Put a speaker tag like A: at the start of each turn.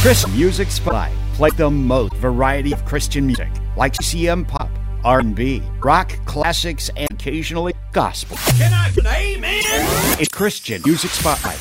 A: Christian Music Spotlight. Play the most variety of Christian music, like CM pop, R&B, rock, classics, and occasionally gospel.
B: Can I get an amen?
A: It's Christian Music Spotlight